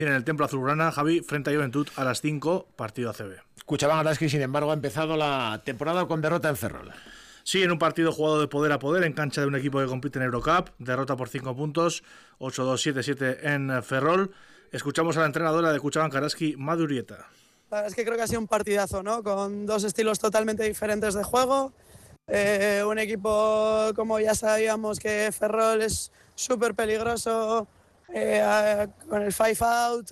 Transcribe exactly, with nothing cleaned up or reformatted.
En el Templo Azulgrana, Javi, frente a Juventud a las cinco, partido A C B. Cuchabank Araski, sin embargo, ha empezado la temporada con derrota en Ferrol. Sí, en un partido jugado de poder a poder, en cancha de un equipo que compite en Eurocup, derrota por cinco puntos, ocho dos, siete siete en Ferrol. Escuchamos a la entrenadora de Cuchabank Araski, Madu Urieta. La verdad es que creo que ha sido un partidazo, ¿no? Con dos estilos totalmente diferentes de juego. Eh, un equipo, como ya sabíamos, que Ferrol es súper peligroso, eh, con el five out.